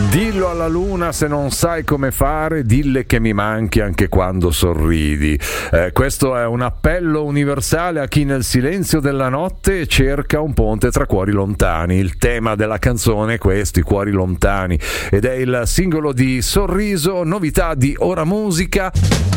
Dillo alla luna se non sai come fare, dille che mi manchi anche quando sorridi. Questo è un appello universale a chi nel silenzio della notte cerca un ponte tra cuori lontani. Il tema della canzone è questo, i cuori lontani, ed è il singolo di Sorriso, novità di Ora Musica.